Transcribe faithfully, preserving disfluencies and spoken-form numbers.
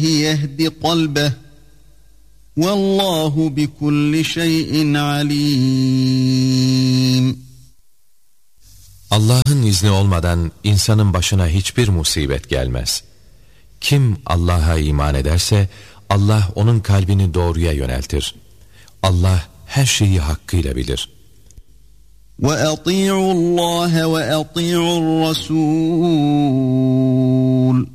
يهدي قلبه والله بكل شيء عليم. Allah'ın izni olmadan insanın başına hiçbir musibet gelmez. Kim Allah'a iman ederse Allah onun kalbini doğruya yöneltir. Allah her şeyi hakkıyla bilir. وَأَطِيعُوا اللّٰهَ وَأَطِيعُوا الرَّسُولَ